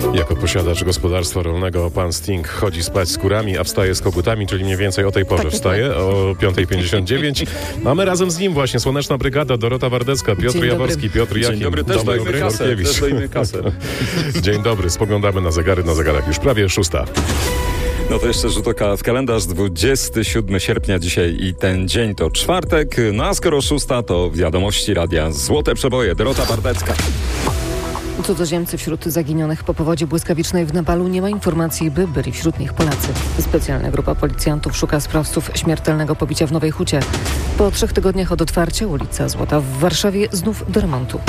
Jako posiadacz gospodarstwa rolnego pan Sting chodzi spać z kurami, a wstaje z kogutami, czyli mniej więcej o tej porze wstaje, o 5:59. Mamy razem z nim właśnie Słoneczna Brygada, Dorota Wardecka, Piotr Jaworski, Piotr Jakim. Dzień dobry, też dajmy kasę. Dzień dobry, spoglądamy na zegary, na zegarach już prawie 6. No to jeszcze rzut oka w kalendarz, 27 sierpnia dzisiaj i ten dzień to czwartek, no a skoro 6, to wiadomości radia Złote Przeboje, Dorota Wardecka. Cudzoziemcy wśród zaginionych po powodzi błyskawicznej w Nepalu. Nie ma informacji, by byli wśród nich Polacy. Specjalna grupa policjantów szuka sprawców śmiertelnego pobicia w Nowej Hucie. Po 3 tygodniach od otwarcia ulica Złota w Warszawie znów do remontu.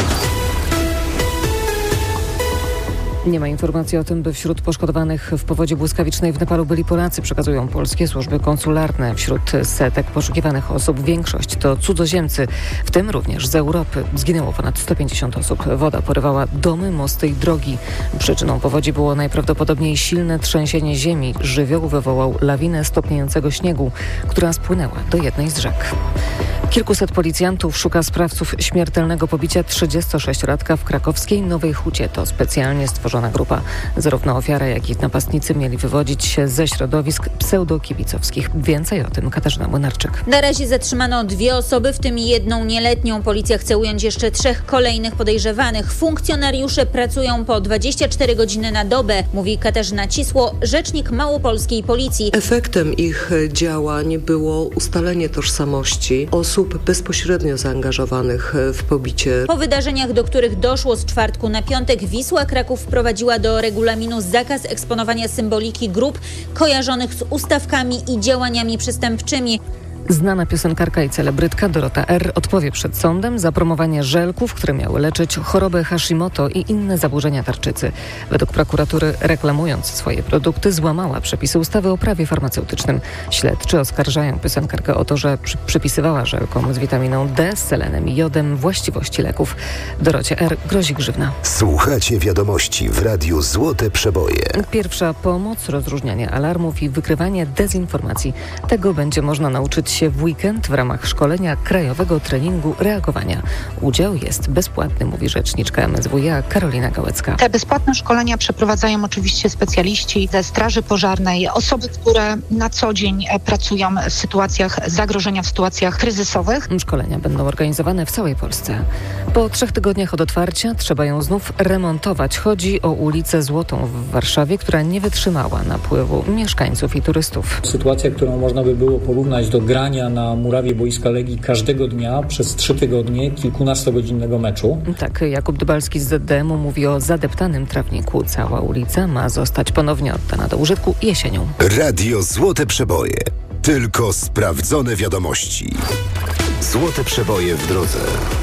Nie ma informacji o tym, by wśród poszkodowanych w powodzi błyskawicznej w Nepalu byli Polacy, przekazują polskie służby konsularne. Wśród setek poszukiwanych osób większość to cudzoziemcy, w tym również z Europy. Zginęło ponad 150 osób. Woda porywała domy, mosty i drogi. Przyczyną powodzi było najprawdopodobniej silne trzęsienie ziemi. Żywioł wywołał lawinę stopniejącego śniegu, która spłynęła do jednej z rzek. Kilkuset policjantów szuka sprawców śmiertelnego pobicia 36-latka w krakowskiej Nowej Hucie. To specjalnie stworzona grupa. Zarówno ofiara, jak i napastnicy mieli wywodzić się ze środowisk pseudokibicowskich. Więcej o tym Katarzyna Młynarczyk. Na razie zatrzymano 2 osoby, w tym 1 nieletnią. Policja chce ująć jeszcze 3 kolejnych podejrzewanych. Funkcjonariusze pracują po 24 godziny na dobę, mówi Katarzyna Cisło, rzecznik małopolskiej policji. Efektem ich działań było ustalenie tożsamości osób bezpośrednio zaangażowanych w pobicie. Po wydarzeniach, do których doszło z czwartku na piątek, Wisła Kraków wprowadziła do regulaminu zakaz eksponowania symboliki grup kojarzonych z ustawkami i działaniami przestępczymi. Znana piosenkarka i celebrytka Dorota R. odpowie przed sądem za promowanie żelków, które miały leczyć chorobę Hashimoto i inne zaburzenia tarczycy. Według prokuratury, reklamując swoje produkty, złamała przepisy ustawy o prawie farmaceutycznym. Śledczy oskarżają piosenkarkę o to, że przypisywała żelkom z witaminą D, z selenem i jodem właściwości leków. Dorocie R. grozi grzywna. Słuchacie wiadomości w Radiu Złote Przeboje. Pierwsza pomoc, rozróżnianie alarmów i wykrywanie dezinformacji. Tego będzie można nauczyć się w weekend w ramach szkolenia Krajowego Treningu Reagowania. Udział jest bezpłatny, mówi rzeczniczka MSWiA Karolina Gałecka. Te bezpłatne szkolenia przeprowadzają oczywiście specjaliści ze Straży Pożarnej, osoby, które na co dzień pracują w sytuacjach zagrożenia, w sytuacjach kryzysowych. Szkolenia będą organizowane w całej Polsce. Po 3 tygodniach od otwarcia trzeba ją znów remontować. Chodzi o ulicę Złotą w Warszawie, która nie wytrzymała napływu mieszkańców i turystów. Sytuacja, którą można by było porównać do grania na murawie boiska Legii każdego dnia przez 3 tygodnie kilkunastogodzinnego meczu. Tak, Jakub Dybalski z ZDM-u mówi o zadeptanym trawniku. Cała ulica ma zostać ponownie oddana do użytku jesienią. Radio Złote Przeboje. Tylko sprawdzone wiadomości. Złote Przeboje w drodze.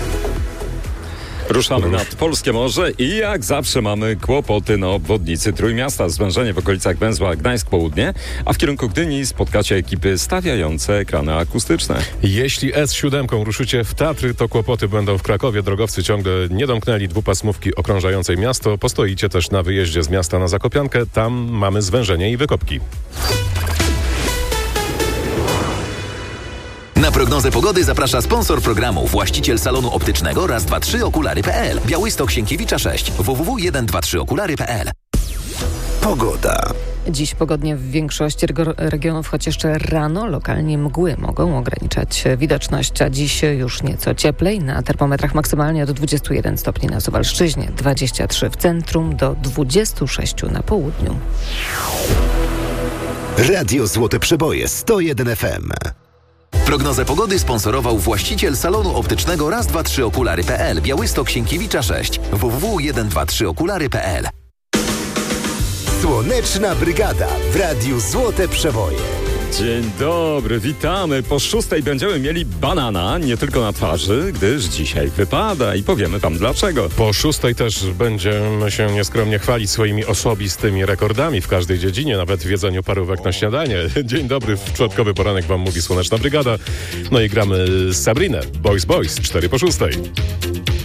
Ruszamy nad Polskie Morze i jak zawsze mamy kłopoty na obwodnicy Trójmiasta. Zwężenie w okolicach węzła Gdańsk-Południe, a w kierunku Gdyni spotkacie ekipy stawiające ekrany akustyczne. Jeśli S7 ruszycie w Tatry, to kłopoty będą w Krakowie. Drogowcy ciągle nie domknęli dwupasmówki okrążającej miasto. Postoicie też na wyjeździe z miasta na Zakopiankę. Tam mamy zwężenie i wykopki. Na prognozę pogody zaprasza sponsor programu, właściciel salonu optycznego Raz, 2, 3 okulary.pl. Białystok, Sienkiewicza 6, www.123okulary.pl. Pogoda. Dziś pogodnie w większości regionów, choć jeszcze rano lokalnie mgły mogą ograniczać widoczność, a dziś już nieco cieplej. Na termometrach maksymalnie od 21 stopni na Suwalszczyźnie, 23 w centrum do 26 na południu. Radio Złote Przeboje 101 FM. Prognozę pogody sponsorował właściciel salonu optycznego Raz, 2, 3 okulary.pl. Białystok, Sienkiewicza 6, www.123okulary.pl. Słoneczna Brygada w Radiu Złote Przeboje. Dzień dobry, witamy. Po 6 będziemy mieli banana, nie tylko na twarzy, gdyż dzisiaj wypada i powiemy wam dlaczego. Po 6 też będziemy się nieskromnie chwalić swoimi osobistymi rekordami w każdej dziedzinie, nawet w jedzeniu parówek na śniadanie. Dzień dobry, w czwartkowy poranek wam mówi Słoneczna Brygada. No i gramy z Sabrinę, Boys, 4 po 6.